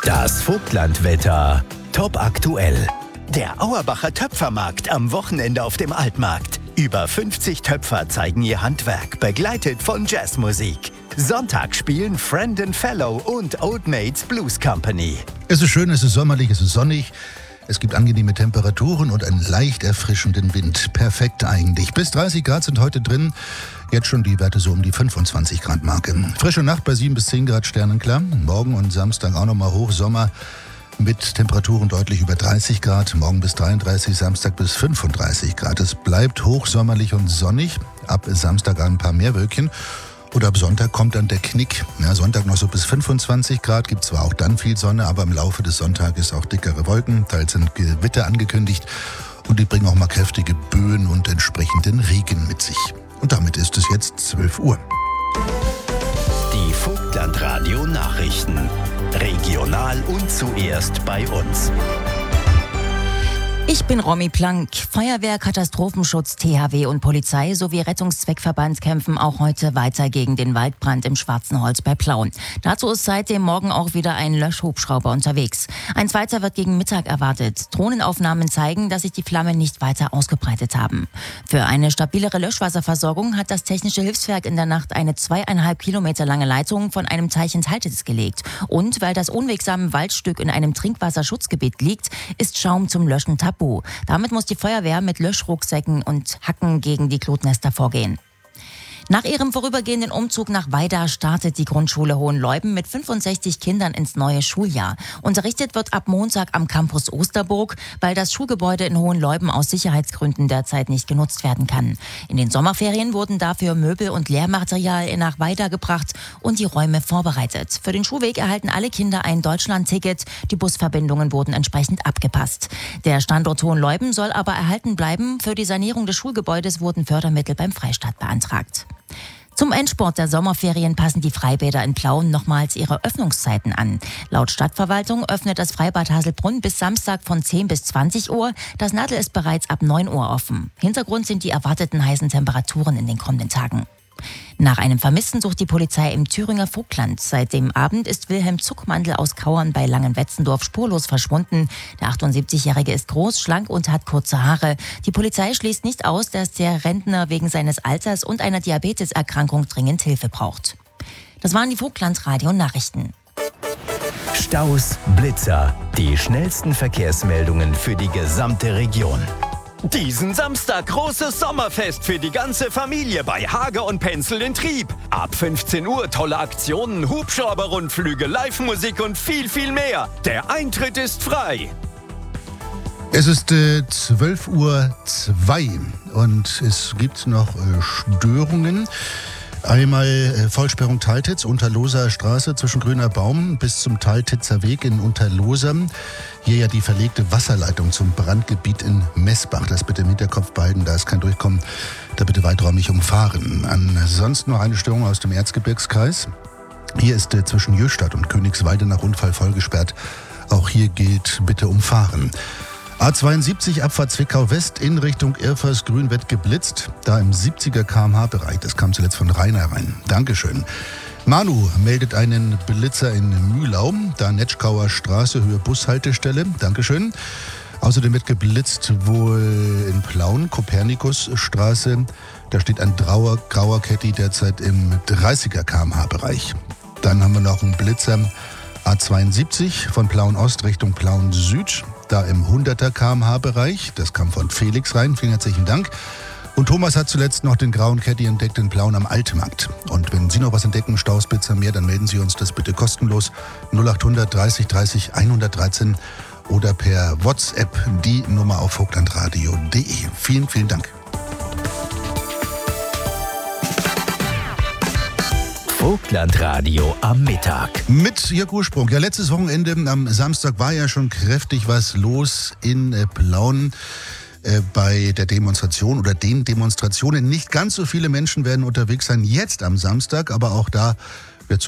Das Vogtlandwetter top aktuell. Der Auerbacher Töpfermarkt am Wochenende auf dem Altmarkt. Über 50 Töpfer zeigen ihr Handwerk, begleitet von Jazzmusik. Sonntag spielen Friend & Fellow und Old Maids Blues Company. Es ist schön, es ist sommerlich, es ist sonnig. Es gibt angenehme Temperaturen und einen leicht erfrischenden Wind. Perfekt eigentlich. Bis 30 Grad sind heute drin. Jetzt schon die Werte so um die 25 Grad Marke. Frische Nacht bei 7 bis 10 Grad sternenklar. Morgen und Samstag auch nochmal Hochsommer mit Temperaturen deutlich über 30 Grad. Morgen bis 33, Samstag bis 35 Grad. Es bleibt hochsommerlich und sonnig. Ab Samstag ein paar mehr Wölkchen. Und ab Sonntag kommt dann der Knick. Ja, Sonntag noch so bis 25 Grad, gibt zwar auch dann viel Sonne, aber im Laufe des Sonntages auch dickere Wolken. Teils sind Gewitter angekündigt und die bringen auch mal kräftige Böen und entsprechenden Regen mit sich. Und damit ist es jetzt 12 Uhr. Die Vogtlandradio Nachrichten. Regional und zuerst bei uns. Ich bin Romy Plank. Feuerwehr, Katastrophenschutz, THW und Polizei sowie Rettungszweckverband kämpfen auch heute weiter gegen den Waldbrand im Schwarzenholz bei Plauen. Dazu ist seit dem Morgen auch wieder ein Löschhubschrauber unterwegs. Ein zweiter wird gegen Mittag erwartet. Drohnenaufnahmen zeigen, dass sich die Flammen nicht weiter ausgebreitet haben. Für eine stabilere Löschwasserversorgung hat das Technische Hilfswerk in der Nacht eine 2,5 Kilometer lange Leitung von einem Teich in Taltitz gelegt. Und weil das unwegsame Waldstück in einem Trinkwasserschutzgebiet liegt, ist Schaum zum Löschen tabu. Damit muss die Feuerwehr mit Löschrucksäcken und Hacken gegen die Glutnester vorgehen. Nach ihrem vorübergehenden Umzug nach Weida startet die Grundschule Hohenleuben mit 65 Kindern ins neue Schuljahr. Unterrichtet wird ab Montag am Campus Osterburg, weil das Schulgebäude in Hohenleuben aus Sicherheitsgründen derzeit nicht genutzt werden kann. In den Sommerferien wurden dafür Möbel und Lehrmaterial nach Weida gebracht und die Räume vorbereitet. Für den Schulweg erhalten alle Kinder ein Deutschland-Ticket. Die Busverbindungen wurden entsprechend abgepasst. Der Standort Hohenleuben soll aber erhalten bleiben. Für die Sanierung des Schulgebäudes wurden Fördermittel beim Freistaat beantragt. Zum Endsport der Sommerferien passen die Freibäder in Plauen nochmals ihre Öffnungszeiten an. Laut Stadtverwaltung öffnet das Freibad Haselbrunn bis Samstag von 10 bis 20 Uhr. Das Nadel ist bereits ab 9 Uhr offen. Hintergrund sind die erwarteten heißen Temperaturen in den kommenden Tagen. Nach einem Vermissten sucht die Polizei im Thüringer Vogtland. Seit dem Abend ist Wilhelm Zuckmandl aus Kauern bei Langenwetzendorf spurlos verschwunden. Der 78-Jährige ist groß, schlank und hat kurze Haare. Die Polizei schließt nicht aus, dass der Rentner wegen seines Alters und einer Diabeteserkrankung dringend Hilfe braucht. Das waren die Vogtlandradio-Nachrichten. Staus, Blitzer, die schnellsten Verkehrsmeldungen für die gesamte Region. Diesen Samstag großes Sommerfest für die ganze Familie bei Hager und Penzel in Trieb. Ab 15 Uhr tolle Aktionen, Hubschrauber-Rundflüge, Live-Musik und viel, viel mehr. Der Eintritt ist frei. Es ist 12:02 Uhr und es gibt noch Störungen. Einmal Vollsperrung Taltitz, Unterloser Straße zwischen Grüner Baum bis zum Taltitzer Weg in Unterloser. Hier ja die verlegte Wasserleitung zum Brandgebiet in Messbach. Das bitte im Hinterkopf behalten, da ist kein Durchkommen. Da bitte weiträumig umfahren. Ansonsten noch eine Störung aus dem Erzgebirgskreis. Hier ist zwischen Jöstadt und Königsweide nach Unfall vollgesperrt. Auch hier gilt bitte umfahren. A72 Abfahrt Zwickau West in Richtung Irfers-Grünwett geblitzt. Da im 70er km/h-Bereich. Das kam zuletzt von Rainer rein. Dankeschön. Manu meldet einen Blitzer in Mühlau. Da Netschkauer Straße, Höhe Bushaltestelle. Dankeschön. Außerdem wird geblitzt wohl in Plauen, Kopernikusstraße. Da steht ein grauer Caddy derzeit im 30er km/h-Bereich. Dann haben wir noch einen Blitzer A72 von Plauen Ost Richtung Plauen Süd. Da im 100er km/h-Bereich. Das kam von Felix rein. Vielen herzlichen Dank. Und Thomas hat zuletzt noch den grauen Caddy entdeckt in Plauen am Altmarkt. Und wenn Sie noch was entdecken, Staus, Blitzer, mehr, dann melden Sie uns das bitte kostenlos 0800 30 30 113 oder per WhatsApp die Nummer auf vogtlandradio.de. Vielen, vielen Dank. Vogtlandradio am Mittag. Mit Jörg Ursprung. Ja, letztes Wochenende am Samstag war ja schon kräftig was los in Plauen bei der Demonstration oder den Demonstrationen. Nicht ganz so viele Menschen werden unterwegs sein jetzt am Samstag, aber auch da